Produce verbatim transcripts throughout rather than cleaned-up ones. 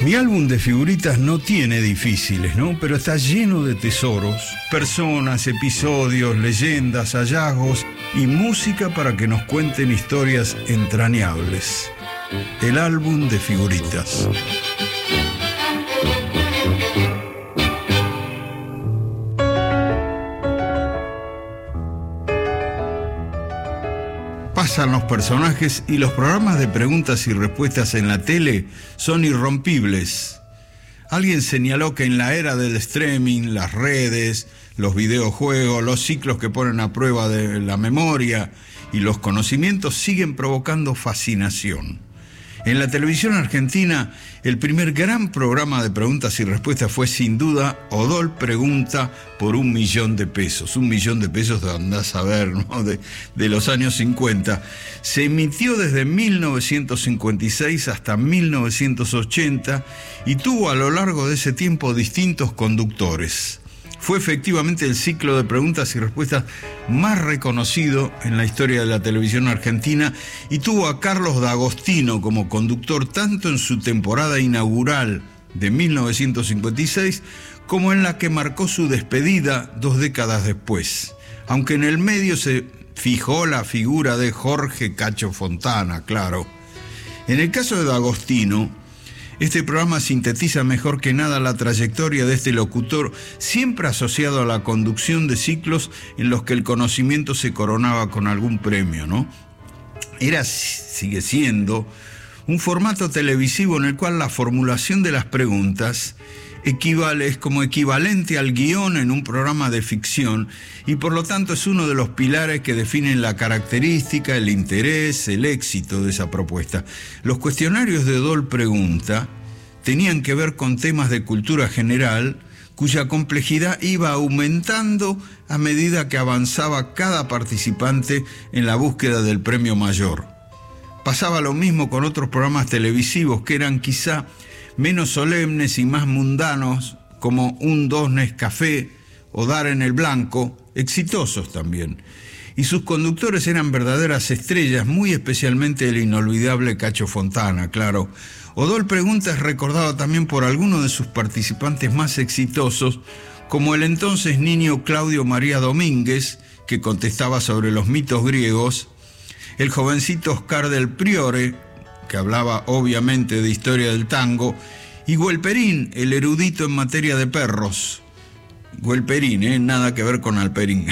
Mi álbum de figuritas no tiene difíciles, ¿no? Pero está lleno de tesoros, personas, episodios, leyendas, hallazgos y música para que nos cuenten historias entrañables. El álbum de figuritas. Pasan los personajes y los programas de preguntas y respuestas en la tele son irrompibles. Alguien señaló que en la era del streaming, las redes, los videojuegos, los ciclos que ponen a prueba de la memoria y los conocimientos siguen provocando fascinación. En la televisión argentina, el primer gran programa de preguntas y respuestas fue sin duda Odol Pregunta por un millón de pesos. Un millón de pesos de andás a ver, ¿no? De, de los años cincuenta. Se emitió desde mil novecientos cincuenta y seis hasta mil novecientos ochenta y tuvo a lo largo de ese tiempo distintos conductores. Fue efectivamente el ciclo de preguntas y respuestas más reconocido en la historia de la televisión argentina y tuvo a Carlos D'Agostino como conductor tanto en su temporada inaugural de mil novecientos cincuenta y seis como en la que marcó su despedida dos décadas después, aunque en el medio se fijó la figura de Jorge Cacho Fontana, claro. En el caso de D'Agostino, este programa sintetiza mejor que nada la trayectoria de este locutor, siempre asociado a la conducción de ciclos en los que el conocimiento se coronaba con algún premio, ¿no? Era, sigue siendo, un formato televisivo en el cual la formulación de las preguntas equivale, es como equivalente al guión en un programa de ficción y por lo tanto es uno de los pilares que definen la característica, el interés, el éxito de esa propuesta. Los cuestionarios de Odol Pregunta tenían que ver con temas de cultura general cuya complejidad iba aumentando a medida que avanzaba cada participante en la búsqueda del premio mayor. Pasaba lo mismo con otros programas televisivos que eran quizá menos solemnes y más mundanos, como Un Dos Nescafé o Dar en el Blanco, exitosos también. Y sus conductores eran verdaderas estrellas, muy especialmente el inolvidable Cacho Fontana, claro. Odol Pregunta es recordado también por algunos de sus participantes más exitosos, como el entonces niño Claudio María Domínguez, que contestaba sobre los mitos griegos, el jovencito Oscar del Priore, que hablaba obviamente de historia del tango, y Güelperín, el erudito en materia de perros. Güelperín, ¿eh? Nada que ver con Alperín.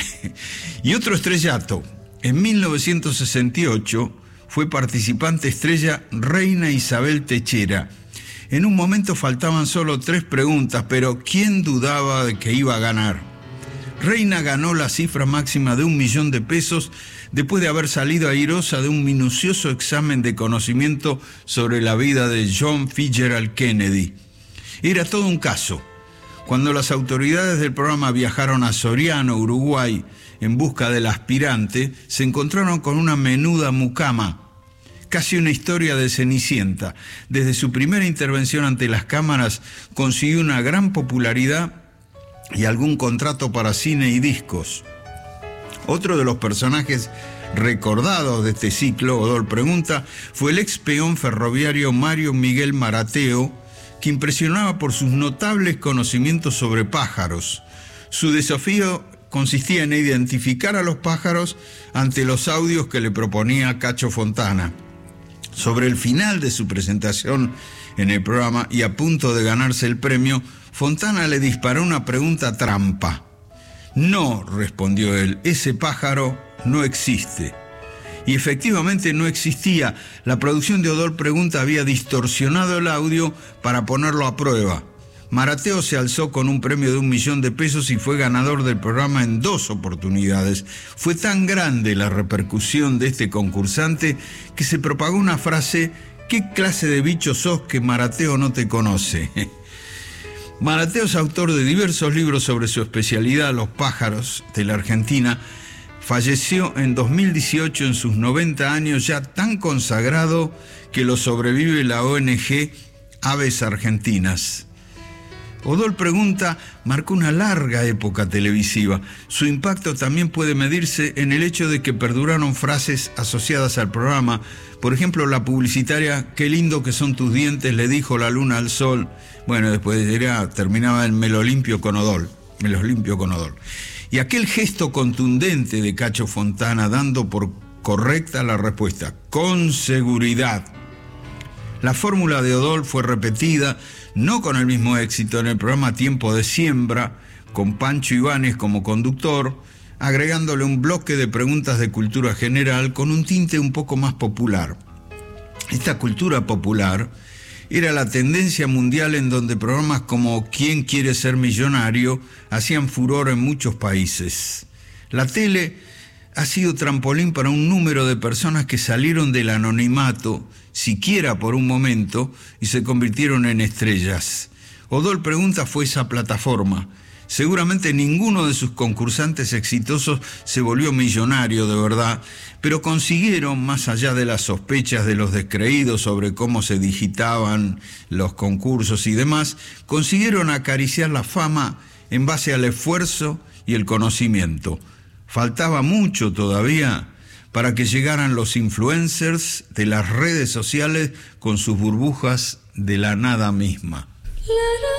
Y otro estrellato. En mil novecientos sesenta y ocho fue participante estrella Reina Isabel Techera. En un momento faltaban solo tres preguntas, pero ¿quién dudaba de que iba a ganar? Reina ganó la cifra máxima de un millón de pesos después de haber salido airosa de un minucioso examen de conocimiento sobre la vida de John Fitzgerald Kennedy. Era todo un caso. Cuando las autoridades del programa viajaron a Soriano, Uruguay, en busca del aspirante, se encontraron con una menuda mucama, casi una historia de Cenicienta. Desde su primera intervención ante las cámaras consiguió una gran popularidad y algún contrato para cine y discos. Otro de los personajes recordados de este ciclo, Odol Pregunta, fue el ex peón ferroviario Mario Miguel Marateo, que impresionaba por sus notables conocimientos sobre pájaros. Su desafío consistía en identificar a los pájaros ante los audios que le proponía Cacho Fontana. Sobre el final de su presentación en el programa y a punto de ganarse el premio, Fontana le disparó una pregunta trampa. No, respondió él, ese pájaro no existe. Y efectivamente no existía. La producción de Odol Pregunta había distorsionado el audio para ponerlo a prueba. Marateo se alzó con un premio de un millón de pesos y fue ganador del programa en dos oportunidades. Fue tan grande la repercusión de este concursante que se propagó una frase: ¿qué clase de bicho sos que Marateo no te conoce? Marateo es autor de diversos libros sobre su especialidad, los pájaros de la Argentina. Falleció en dos mil dieciocho en sus noventa años, ya tan consagrado que lo sobrevive la O N G Aves Argentinas. Odol Pregunta marcó una larga época televisiva. Su impacto también puede medirse en el hecho de que perduraron frases asociadas al programa. Por ejemplo, la publicitaria "Qué lindo que son tus dientes", le dijo la luna al sol. Bueno, después era, terminaba en "Me lo limpio con Odol", me los limpio con Odol. Y aquel gesto contundente de Cacho Fontana dando por correcta la respuesta, con seguridad. La fórmula de Odol fue repetida, no con el mismo éxito, en el programa Tiempo de Siembra, con Pancho Ibáñez como conductor, agregándole un bloque de preguntas de cultura general con un tinte un poco más popular. Esta cultura popular era la tendencia mundial en donde programas como ¿Quién quiere ser millonario? Hacían furor en muchos países. La tele ha sido trampolín para un número de personas que salieron del anonimato, siquiera por un momento, y se convirtieron en estrellas. Odol Pregunta fue esa plataforma. Seguramente ninguno de sus concursantes exitosos se volvió millonario de verdad, pero consiguieron, más allá de las sospechas de los descreídos sobre cómo se digitaban los concursos y demás, consiguieron acariciar la fama en base al esfuerzo y el conocimiento. Faltaba mucho todavía para que llegaran los influencers de las redes sociales con sus burbujas de la nada misma.